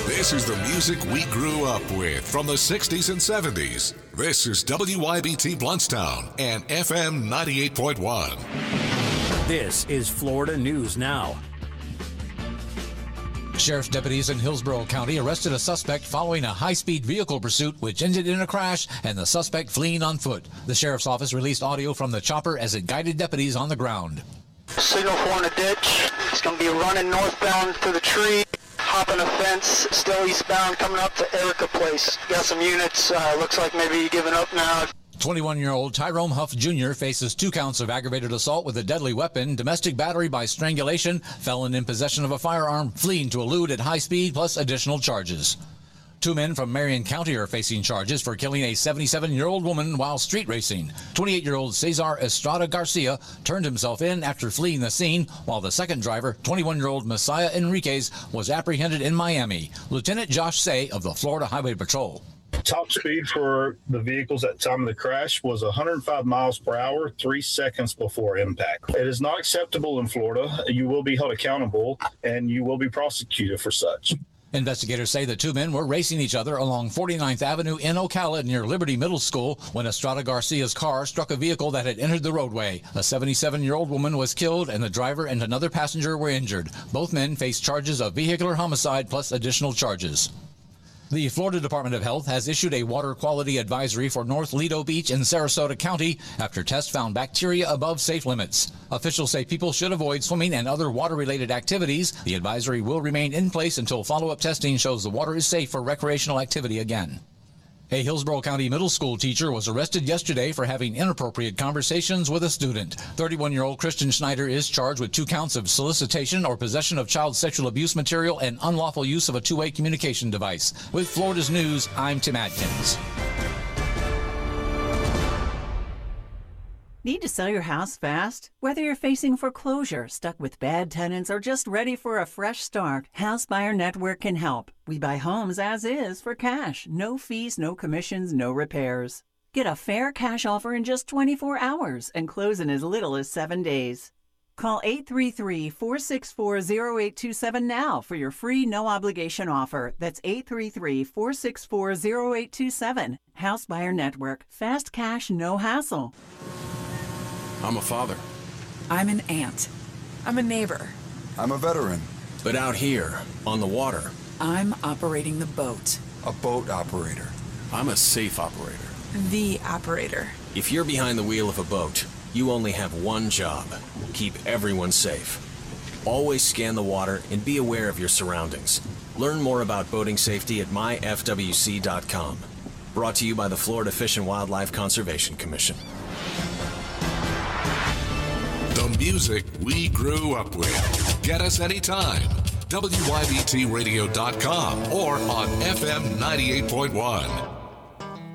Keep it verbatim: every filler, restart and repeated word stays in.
This is the music we grew up with from the sixties and seventies. This is W Y B T Bluntstown and F M ninety-eight point one. This is Florida News Now. Sheriff's deputies in Hillsborough County arrested a suspect following a high-speed vehicle pursuit which ended in a crash and the suspect fleeing on foot. The sheriff's office released audio from the chopper as it guided deputies on the ground. Signal for in a ditch. He's going to be running northbound to the tree, hopping a fence, still eastbound, coming up to Erica Place. Got some units. Uh, looks like maybe he's giving up now. twenty-one-year-old Tyrone Huff Junior faces two counts of aggravated assault with a deadly weapon, domestic battery by strangulation, felon in possession of a firearm, fleeing to elude at high speed, plus additional charges. Two men from Marion County are facing charges for killing a seventy-seven-year-old woman while street racing. twenty-eight-year-old Cesar Estrada Garcia turned himself in after fleeing the scene, while the second driver, twenty-one-year-old Messiah Enriquez, was apprehended in Miami. Lieutenant Josh Say of the Florida Highway Patrol. Top speed for the vehicles at the time of the crash was one hundred five miles per hour, three seconds before impact. It is not acceptable in Florida. You will be held accountable, and you will be prosecuted for such. Investigators say the two men were racing each other along forty-ninth Avenue in Ocala near Liberty Middle School when Estrada Garcia's car struck a vehicle that had entered the roadway. A seventy-seven-year-old woman was killed, and the driver and another passenger were injured. Both men face charges of vehicular homicide plus additional charges. The Florida Department of Health has issued a water quality advisory for North Lido Beach in Sarasota County after tests found bacteria above safe limits. Officials say people should avoid swimming and other water-related activities. The advisory will remain in place until follow-up testing shows the water is safe for recreational activity again. A Hillsborough County middle school teacher was arrested yesterday for having inappropriate conversations with a student. thirty-one-year-old Christian Schneider is charged with two counts of solicitation or possession of child sexual abuse material and unlawful use of a two-way communication device. With Florida's News, I'm Tim Atkins. Need to sell your house fast? Whether you're facing foreclosure, stuck with bad tenants, or just ready for a fresh start, House Buyer Network can help. We buy homes as is for cash. No fees, no commissions, no repairs. Get a fair cash offer in just twenty-four hours and close in as little as seven days. Call eight three three, four six four, zero eight two seven now for your free no-obligation offer. That's eight three three, four six four, zero eight two seven. House Buyer Network. Fast cash, no hassle. I'm a father. I'm an aunt. I'm a neighbor. I'm a veteran. But out here, on the water, I'm operating the boat. A boat operator. I'm a safe operator. The operator. If you're behind the wheel of a boat, you only have one job. Keep everyone safe. Always scan the water and be aware of your surroundings. Learn more about boating safety at my f w c dot com. Brought to you by the Florida Fish and Wildlife Conservation Commission. The music we grew up with. Get us anytime. W Y B T radio dot com or on F M ninety-eight point one.